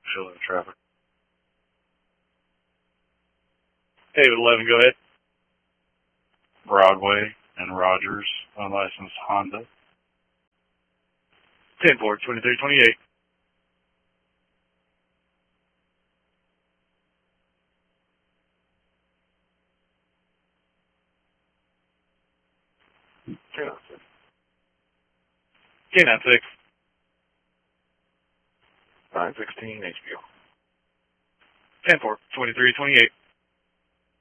Show the traffic. Hey, 11, go ahead. Broadway and Rogers, unlicensed Honda. 10-4, 2328. K96. 916 HBO. 10-4, 2328.